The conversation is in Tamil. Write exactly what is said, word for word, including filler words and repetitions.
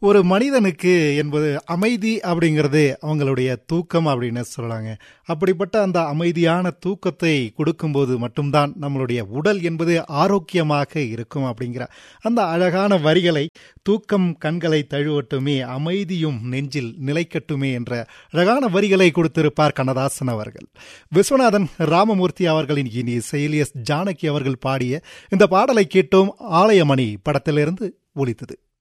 ஒரு மனிதனுக்கு என்பது அமைதி அப்படிங்கிறது அவங்களுடைய தூக்கம் அப்படின்னு சொல்லலாங்க. அப்படிப்பட்ட அந்த அமைதியான தூக்கத்தை கொடுக்கும்போது மட்டும்தான் நம்மளுடைய உடல் என்பது ஆரோக்கியமாக இருக்கும் அப்படிங்கிற அந்த அழகான வரிகளை, தூக்கம் கண்களை தழுவட்டுமே, அமைதியும் நெஞ்சில் நிலைக்கட்டுமே என்ற அழகான வரிகளை கொடுத்திருப்பார் கண்ணதாசன் அவர்கள். விஸ்வநாதன் ராமமூர்த்தி அவர்களின் இனி இசையில் எஸ் ஜானகி அவர்கள் பாடிய இந்த பாடலை கேட்டோம். ஆலயமணி படத்திலிருந்து ஒலித்தது.